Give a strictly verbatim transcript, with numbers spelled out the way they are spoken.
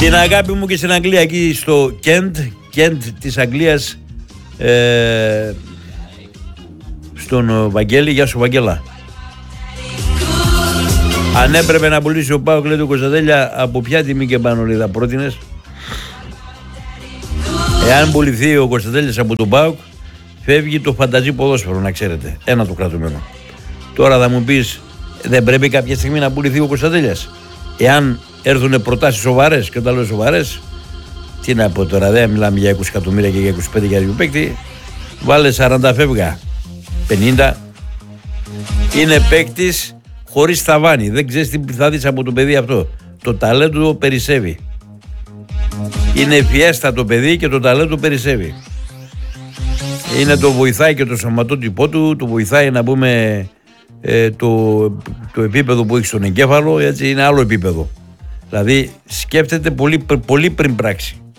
Την αγάπη μου και στην Αγγλία, εκεί στο Κέντ, Κέντ της Αγγλίας, ε, στον Βαγγέλη. Γεια σου Βαγγέλα. Αν έπρεπε να πουλήσει ο ΠΑΟΚ, λέει του Κωνσταντέλια, από ποια τιμή και πάνω θα πρότεινες? Εάν πουληθεί ο Κωνσταντέλιας από τον ΠΑΟΚ, φεύγει το φανταζή ποδόσφαιρο, να ξέρετε. Ένα το κρατούμενο. Τώρα θα μου πεις, δεν πρέπει κάποια στιγμή να πουληθεί ο Κωνσταντέλιας? Εάν έρθουν προτάσεις σοβαρές, και όταν λέω σοβαρές, τι να πω τώρα, δεν μιλάμε για είκοσι εκατομμύρια και για είκοσι πέντε για δύο παίκτη. Βάλε σαράντα φεύγα, πενήντα. Είναι παίκτης χωρίς ταβάνι. Δεν ξέρεις τι θα δεις από το παιδί αυτό. Το ταλέντο περισσεύει. Είναι φιέστα το παιδί και το ταλέντο περισσεύει. Είναι το βοηθάει και το σωματότυπό του, το βοηθάει να πούμε ε, το, το επίπεδο που έχει στον εγκέφαλο, έτσι είναι άλλο επίπεδο. Δηλαδή σκέφτεται πολύ, πολύ πριν πράξει.